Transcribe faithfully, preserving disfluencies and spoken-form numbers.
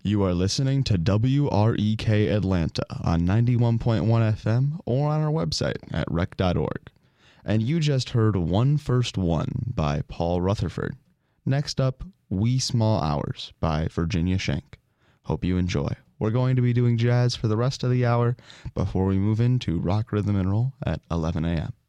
You are listening to W R E K Atlanta on ninety-one point one F M or on our website at rec dot org. And you just heard One First One by Paul Rutherford. Next up, Wee Small Hours by Virginia Shank. Hope you enjoy. We're going to be doing jazz for the rest of the hour before we move into rock, rhythm, and roll at eleven a.m.